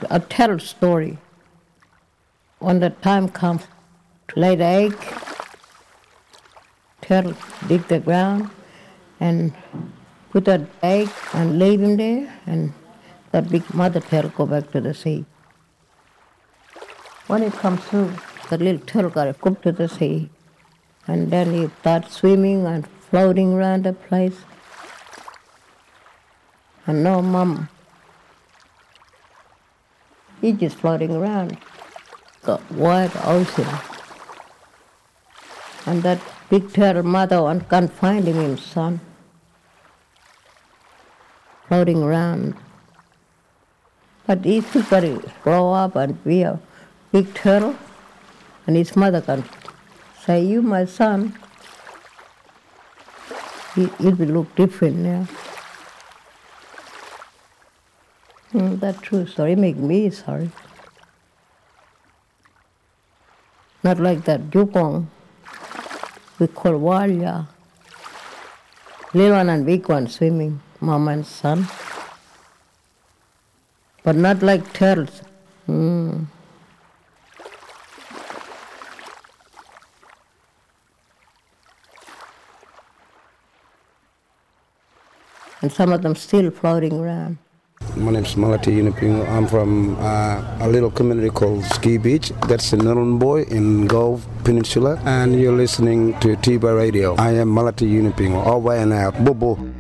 I'll tell a story. When the time comes to lay the egg, turtle dig the ground and put that egg and leave him there, and that big mother turtle go back to the sea. When it comes through, the little turtle got to come to the sea, and then he starts swimming and floating around the place. And no mom. He's just floating around. The wide ocean. And that big turtle mother can't find him in the sun. Floating around. But he still got to grow up and be a big turtle. And his mother can say, "You my son." It will look different now. That's true story. Make me sorry. Not like that dugong. We call walya. Little one and big one swimming, mom and son. But not like turtles. And some of them still floating around. My name is Malati Yunupingo. I'm from a little community called Ski Beach. That's in Nhulunbuy in Gove Peninsula. And you're listening to Tiba Radio. I am Malati Yunupingo. Over and out. Bobo.